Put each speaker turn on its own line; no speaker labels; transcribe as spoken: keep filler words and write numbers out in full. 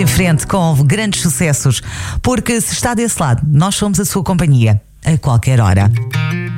em frente com grandes sucessos, porque se está desse lado, nós somos a sua companhia a qualquer hora.